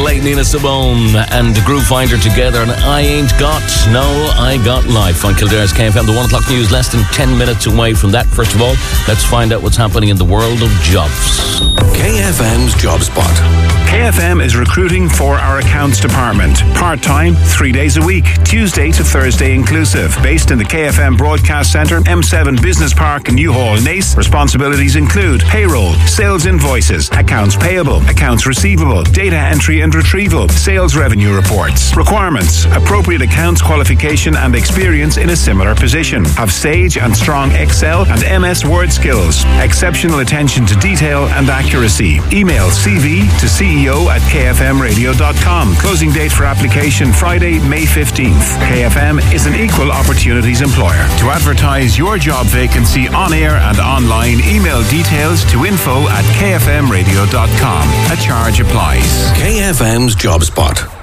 Marmalade, Nina Simone and Groove Finder together, and I Ain't Got, No, I Got Life on Kildare's KFM. The 1 o'clock news less than 10 minutes away from that. First of all, let's find out what's happening in the world of jobs. KFM's Job Spot. KFM is recruiting for our accounts department. Part-time, 3 days a week, Tuesday to Thursday inclusive. Based in the KFM Broadcast Centre, M7 Business Park, Newhall, Naas. Responsibilities include payroll, sales invoices, accounts payable, accounts receivable, data entry and retrieval, sales revenue reports. Requirements: appropriate accounts qualification and experience in a similar position. Have Sage and strong Excel and MS Word skills. Exceptional attention to detail and accuracy. Email CV to ceo@kfmradio.com. Closing date for application Friday, May 15th. KFM is an equal opportunities employer. To advertise your job vacancy on air and online, email details to info@kfmradio.com. A charge applies. KFM's Job Spot.